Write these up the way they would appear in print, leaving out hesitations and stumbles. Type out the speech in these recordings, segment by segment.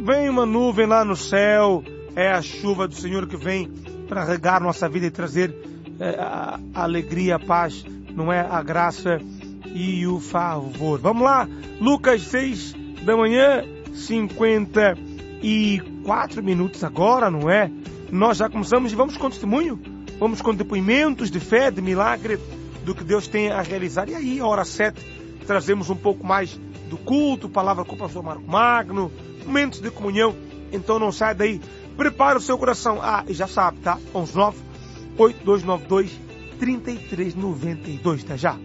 vem uma nuvem lá no céu, é a chuva do Senhor que vem para regar nossa vida e trazer a alegria, a paz, não é? A graça e o favor. Vamos lá, Lucas 6 da manhã, 54 minutos agora, não é? Nós já começamos e vamos com testemunho, vamos com depoimentos de fé, de milagre, do que Deus tem a realizar. E aí, a hora 7, trazemos um pouco mais do culto, palavra com o pastor Marco Magno, momentos de comunhão. Então não sai daí, prepara o seu coração. E já sabe, tá? 119-8292-3392, tá já?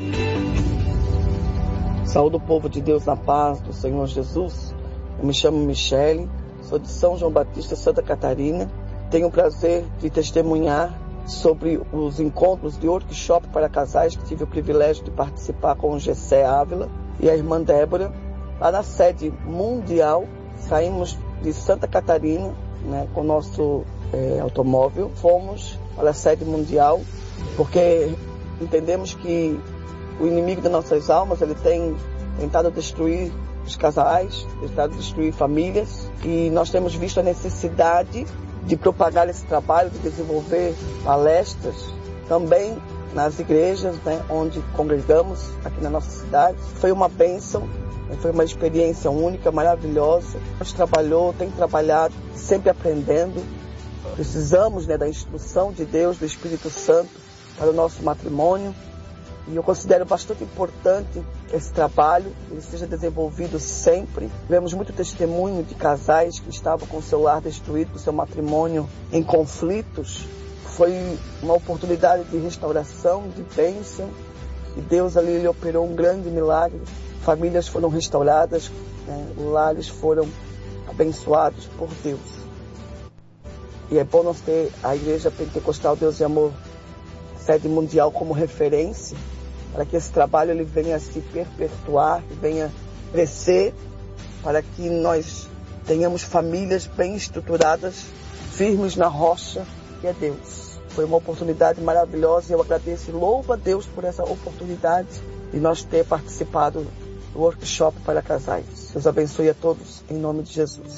Saúde o povo de Deus na paz do Senhor Jesus. Eu me chamo Michele, sou de São João Batista, Santa Catarina. Tenho o prazer de testemunhar sobre os encontros de workshop para casais que tive o privilégio de participar com o Gessé Ávila e a irmã Débora, lá na sede mundial. Saímos de Santa Catarina, né, com o nosso automóvel, fomos para a sede mundial, porque entendemos que o inimigo das nossas almas, ele tem tentado destruir os casais, tentado destruir famílias, e nós temos visto a necessidade de propagar esse trabalho, de desenvolver palestras também nas igrejas, né, onde congregamos aqui na nossa cidade. Foi uma bênção, foi uma experiência única, maravilhosa. Nós tem trabalhado, sempre aprendendo. Precisamos, né, da instrução de Deus, do Espírito Santo para o nosso matrimônio. E eu considero bastante importante esse trabalho, ele seja desenvolvido sempre. Tivemos muito testemunho de casais que estavam com o seu lar destruído, com o seu matrimônio em conflitos. Foi uma oportunidade de restauração, de bênção. E Deus ali ele operou um grande milagre. Famílias foram restauradas, né? Lares foram abençoados por Deus. E é bom nós ter a Igreja Pentecostal Deus e Amor Sede Mundial como referência, para que esse trabalho ele venha a se perpetuar, venha crescer, para que nós tenhamos famílias bem estruturadas, firmes na rocha, que é Deus. Foi uma oportunidade maravilhosa e eu agradeço e louvo a Deus por essa oportunidade de nós ter participado do workshop para casais. Deus abençoe a todos, em nome de Jesus.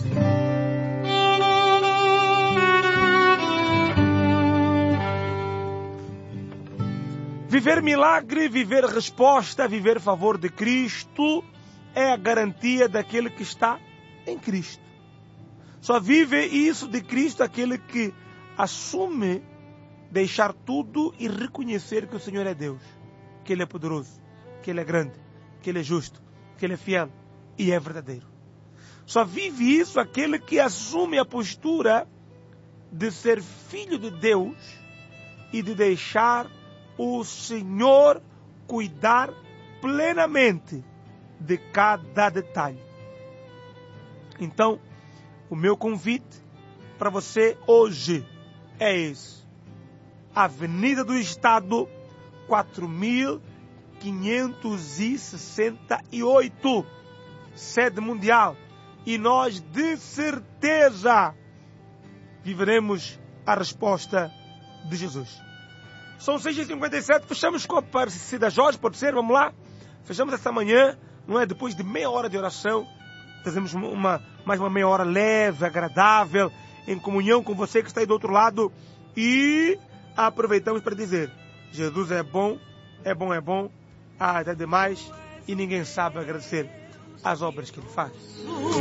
Viver milagre, viver resposta, viver favor de Cristo é a garantia daquele que está em Cristo. Só vive isso de Cristo aquele que assume deixar tudo e reconhecer que o Senhor é Deus, que Ele é poderoso, que Ele é grande, que Ele é justo, que Ele é fiel e é verdadeiro. Só vive isso aquele que assume a postura de ser filho de Deus e de deixar o Senhor cuidar plenamente de cada detalhe. Então, o meu convite para você hoje é esse. Avenida do Estado, 4568, sede mundial. E nós, de certeza, viveremos a resposta de Jesus. São 6h57, fechamos com a Aparecida Jorge, pode ser? Vamos lá? Fechamos essa manhã, não é? Depois de meia hora de oração, fazemos mais uma meia hora leve, agradável, em comunhão com você que está aí do outro lado. E aproveitamos para dizer, Jesus é bom, é bom, é bom, até demais, e ninguém sabe agradecer as obras que Ele faz.